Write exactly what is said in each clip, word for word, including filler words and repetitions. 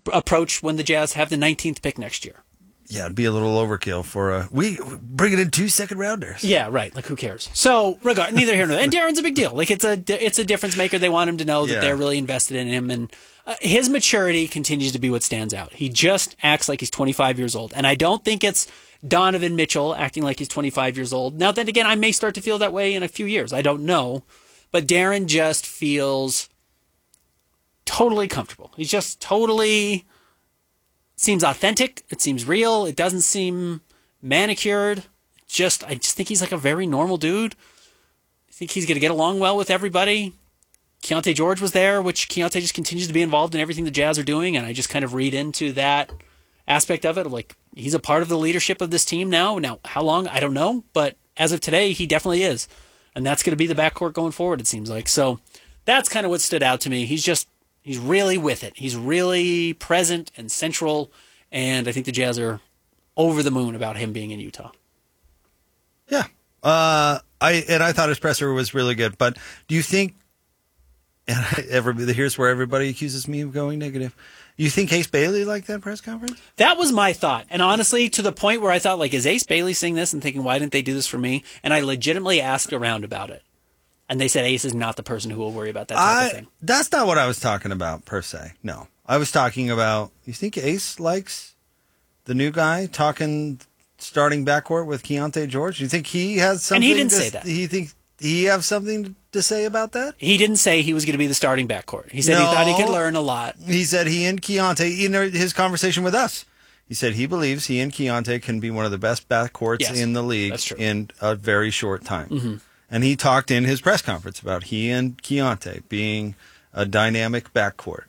approach when the Jazz have the nineteenth pick next year. Yeah, it'd be a little overkill for a we bring it in two second rounders. Yeah, right. Like, who cares? So, regard neither here nor there. And Darren's a big deal. Like, it's a it's a difference maker. They want him to know that Yeah. they're really invested in him, and uh, his maturity continues to be what stands out. He just acts like he's twenty-five years old, and I don't think it's Donovan Mitchell acting like he's twenty-five years old. Now, then again, I may start to feel that way in a few years. I don't know, but Darren just feels totally comfortable. He's just totally. Seems authentic. It seems real. It doesn't seem manicured. Just, I just think he's like a very normal dude. I think he's going to get along well with everybody. Keontae George was there, which Keontae just continues to be involved in everything the Jazz are doing, and I just kind of read into that aspect of it. Like, he's a part of the leadership of this team now. Now, how long? I don't know, but as of today, he definitely is. And that's going to be the backcourt going forward, it seems like. So that's kind of what stood out to me. He's just, he's really with it. He's really present and central, and I think the Jazz are over the moon about him being in Utah. Yeah. Uh, I and I thought his presser was really good. But do you think, and I, everybody, here's where everybody accuses me of going negative, you think Ace Bailey liked that press conference? That was my thought. And honestly, to the point where I thought, like, is Ace Bailey seeing this and thinking, why didn't they do this for me? And I legitimately asked around about it. And they said Ace is not the person who will worry about that type I, of thing. That's not what I was talking about, per se. No. I was talking about, you think Ace likes the new guy talking, starting backcourt with Keontae George? You think he has something? And he didn't to, say that. He think he have something to say about that? He didn't say he was going to be the starting backcourt. He said no, he thought he could learn a lot. He said he and Keontae, in his conversation with us, he said he believes he and Keontae can be one of the best backcourts Yes, in the league in a very short time. Mm-hmm. And he talked in his press conference about he and Keontae being a dynamic backcourt.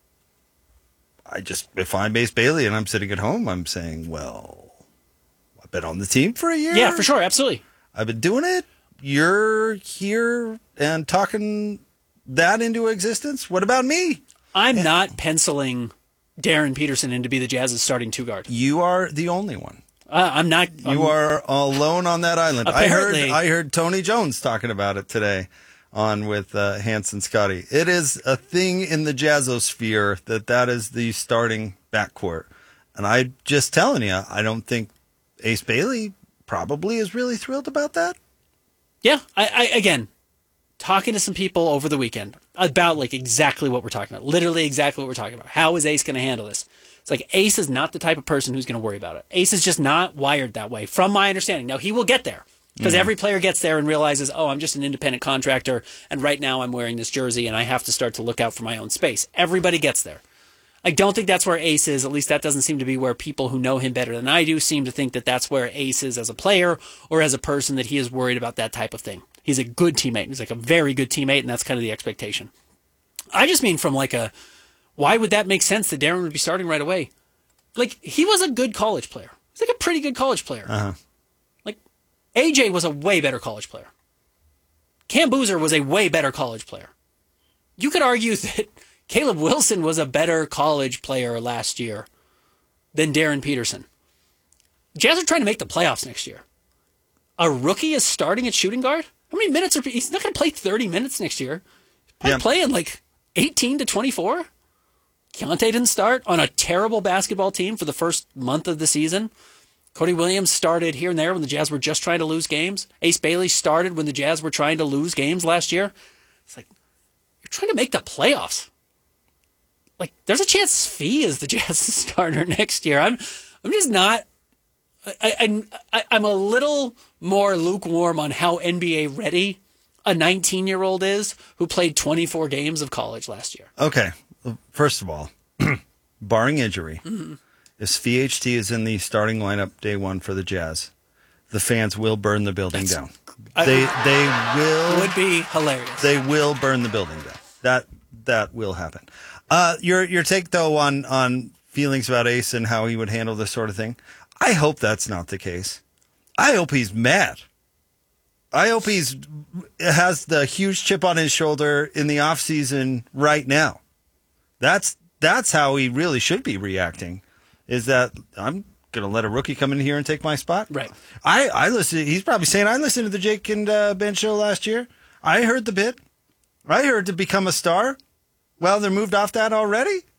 I just, if I'm Ace Bailey and I'm sitting at home, I'm saying, well, I've been on the team for a year. Yeah, for sure. Absolutely. I've been doing it. You're here and talking that into existence. What about me? I'm not penciling Darren Peterson in to be the Jazz's starting two guard. You are the only one. Uh, I'm not. You I'm, are alone on that island. Apparently. I heard I heard Tony Jones talking about it today on with uh, Hanson Scotty. It is a thing in the Jazzosphere that that is the starting backcourt. And I just telling you, I don't think Ace Bailey probably is really thrilled about that. Yeah, I, I again, talking to some people over the weekend about like exactly what we're talking about. Literally exactly what we're talking about. How is Ace going to handle this? It's like Ace is not the type of person who's going to worry about it. Ace is just not wired that way, from my understanding. Now, he will get there, because mm-hmm. every player gets there and realizes, oh, I'm just an independent contractor, and right now I'm wearing this jersey, and I have to start to look out for my own space. Everybody gets there. I don't think that's where Ace is. At least that doesn't seem to be where people who know him better than I do seem to think that that's where Ace is as a player or as a person, that he is worried about that type of thing. He's a good teammate. He's like a very good teammate, and that's kind of the expectation. I just mean from like a, why would that make sense that Darren would be starting right away? Like, he was a good college player. He's like a pretty good college player. Uh-huh. Like, A J was a way better college player. Cam Boozer was a way better college player. You could argue that Caleb Wilson was a better college player last year than Darren Peterson. Jazz are trying to make the playoffs next year. A rookie is starting at shooting guard? How many minutes are... He's not going to play thirty minutes next year. He's probably yeah. playing like eighteen to twenty-four. Keontae didn't start on a terrible basketball team for the first month of the season. Cody Williams started here and there when the Jazz were just trying to lose games. Ace Bailey started when the Jazz were trying to lose games last year. It's like, you're trying to make the playoffs. Like, there's a chance Svi is the Jazz's starter next year. I'm I'm just not... I, I, I'm a little more lukewarm on how N B A ready a nineteen-year-old is who played twenty-four games of college last year. Okay. First of all, barring injury, mm-hmm. if V H T is in the starting lineup day one for the Jazz, the fans will burn the building That's, down. I, they they will would be hilarious. They will burn the building down. That that will happen. Uh, your your take though on on feelings about Ace and how he would handle this sort of thing. I hope that's not the case. I hope he's mad. I hope he's has the huge chip on his shoulder in the off season right now. That's that's how he really should be reacting. Is that I'm going to let a rookie come in here and take my spot? Right. I I listen. He's probably saying I listened to the Jake and uh, Ben show last year. I heard the bit. I heard to become a star. Well, they're moved off that already.